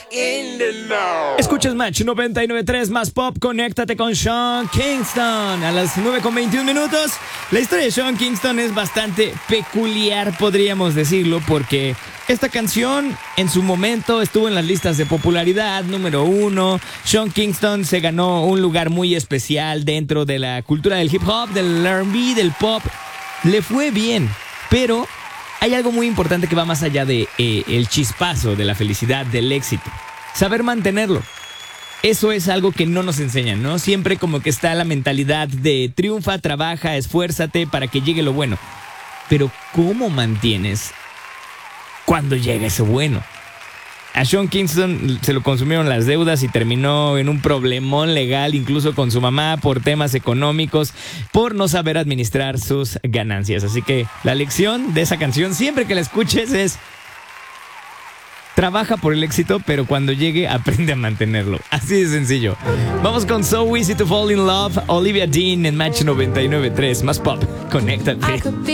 Escuchas Match 99.3 más pop, conéctate con Sean Kingston a las 9:21. La historia de Sean Kingston es bastante peculiar, podríamos decirlo, porque esta canción en su momento estuvo en las listas de popularidad número 1. Sean Kingston se ganó un lugar muy especial dentro de la cultura del hip hop, del R&B, del pop. Le fue bien, pero hay algo muy importante que va más allá de el chispazo, de la felicidad, del éxito. Saber mantenerlo. Eso es algo que no nos enseñan, ¿no? Siempre como que está la mentalidad de triunfa, trabaja, esfuérzate para que llegue lo bueno. Pero ¿cómo mantienes cuando llega eso bueno? A Sean Kingston se lo consumieron las deudas y terminó en un problemón legal, incluso con su mamá, por temas económicos, por no saber administrar sus ganancias. Así que la lección de esa canción, siempre que la escuches, es: trabaja por el éxito, pero cuando llegue, aprende a mantenerlo. Así de sencillo. Vamos con So Easy to Fall in Love, Olivia Dean en Match 99.3. Más pop, conéctate.